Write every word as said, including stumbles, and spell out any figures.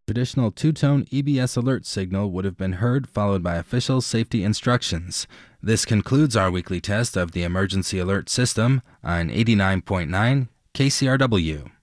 Traditional two-tone E B S alert signal would have been heard, followed by official safety instructions. This concludes our weekly test of the emergency alert system on eighty-nine point nine K C R W.